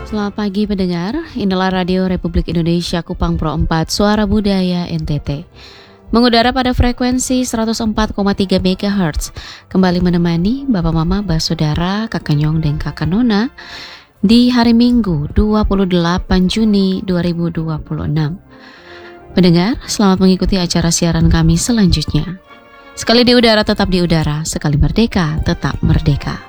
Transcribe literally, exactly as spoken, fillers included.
Selamat pagi pendengar, inilah Radio Republik Indonesia Kupang Pro empat, Suara Budaya N T T. Mengudara pada frekuensi seratus empat koma tiga megahertz, kembali menemani Bapak Mama, Mbak Saudara, Kakak Nyong dan Kakak Nona di hari Minggu dua puluh delapan Juni dua ribu dua puluh enam. Pendengar, selamat mengikuti acara siaran kami selanjutnya. Sekali di udara tetap di udara, sekali merdeka tetap merdeka.